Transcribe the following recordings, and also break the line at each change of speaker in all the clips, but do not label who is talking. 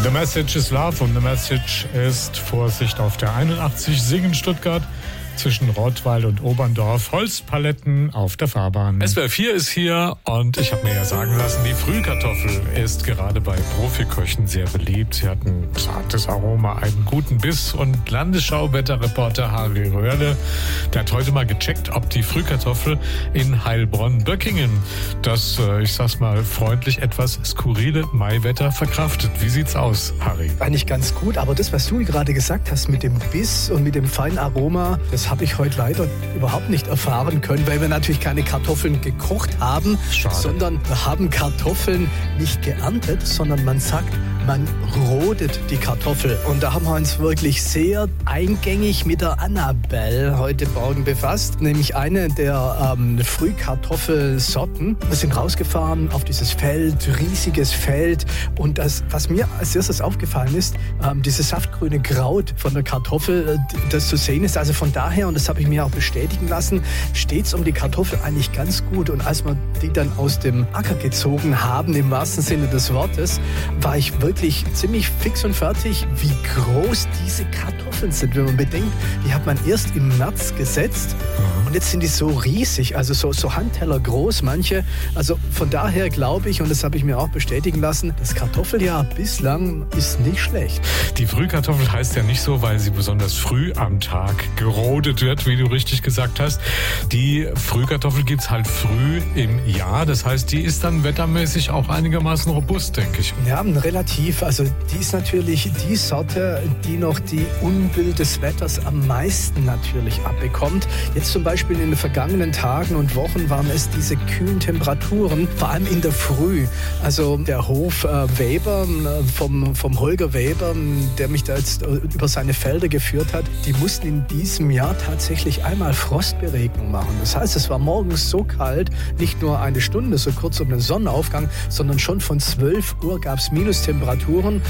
The Message is Love und The Message ist Vorsicht auf der 81 Singen Stuttgart zwischen Rottweil und Oberndorf. Holzpaletten auf der Fahrbahn. SWR 4 ist hier und ich habe mir ja sagen lassen, die Frühkartoffel ist gerade bei Profiköchen sehr beliebt. Sie hat ein zartes Aroma, einen guten Biss und Landesschau-Wetterreporter Harry Röhrle, der hat heute mal gecheckt, ob die Frühkartoffel in Heilbronn-Böckingen das, ich sag's mal freundlich, etwas skurrile Maiwetter verkraftet. Wie sieht's aus, Harry?
Eigentlich ganz gut, aber das, was du gerade gesagt hast mit dem Biss und mit dem feinen Aroma, das habe ich heute leider überhaupt nicht erfahren können, weil wir natürlich keine Kartoffeln gekocht haben, sondern wir haben Kartoffeln nicht geerntet, sondern man sagt, man rodet die Kartoffel. Und da haben wir uns wirklich sehr eingängig mit der Annabelle heute Morgen befasst, nämlich eine der Frühkartoffelsorten. Wir sind rausgefahren auf dieses Feld, riesiges Feld. Und das, was mir als erstes aufgefallen ist, dieses saftgrüne Kraut von der Kartoffel, das zu sehen ist. Also von daher, und das habe ich mir auch bestätigen lassen, steht es um die Kartoffel eigentlich ganz gut. Und als wir die dann aus dem Acker gezogen haben, im wahrsten Sinne des Wortes, war ich wirklich ziemlich fix und fertig, wie groß diese Kartoffeln sind. Wenn man bedenkt, die hat man erst im März gesetzt und jetzt sind die so riesig, also so Handteller groß, manche. Also von daher glaube ich, und das habe ich mir auch bestätigen lassen, das Kartoffeljahr bislang ist nicht schlecht.
Die Frühkartoffel heißt ja nicht so, weil sie besonders früh am Tag gerodet wird, wie du richtig gesagt hast. Die Frühkartoffel gibt es halt früh im Jahr. Das heißt, die ist dann wettermäßig auch einigermaßen robust, denke ich.
Ja, relativ. Also die ist natürlich die Sorte, die noch die Unbill des Wetters am meisten natürlich abbekommt. Jetzt zum Beispiel in den vergangenen Tagen und Wochen waren es diese kühlen Temperaturen, vor allem in der Früh. Also der Hof Weber, vom Holger Weber, der mich da jetzt über seine Felder geführt hat, die mussten in diesem Jahr tatsächlich einmal Frostberegnung machen. Das heißt, es war morgens so kalt, nicht nur eine Stunde, so kurz um den Sonnenaufgang, sondern schon von 12 Uhr gab es Minustemperaturen.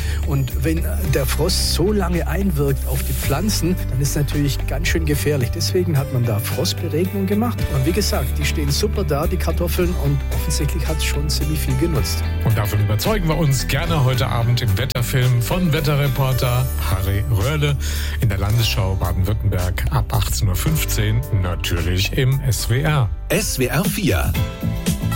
Und wenn der Frost so lange einwirkt auf die Pflanzen, dann ist es natürlich ganz schön gefährlich. Deswegen hat man da Frostberegnung gemacht. Und wie gesagt, die stehen super da, die Kartoffeln, und offensichtlich hat es schon ziemlich viel genutzt.
Und davon überzeugen wir uns gerne heute Abend im Wetterfilm von Wetterreporter Harry Röhrle in der Landesschau Baden-Württemberg ab 18.15 Uhr, natürlich im SWR.
SWR 4